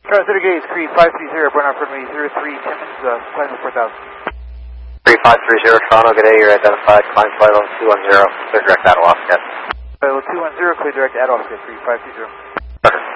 Center Gate, 3530, burn out for me, 03 Timmins, climb 4000. 3530 Toronto, good day, you're identified, climb flight level 210, clear direct Adolph, yes. Level 210, clear direct Adolph, 3530.